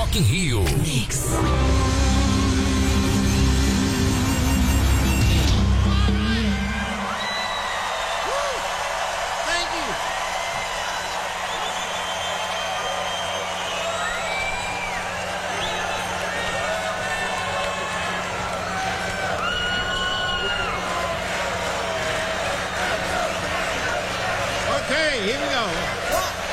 Rock in Rio. Okay, here we go. 1,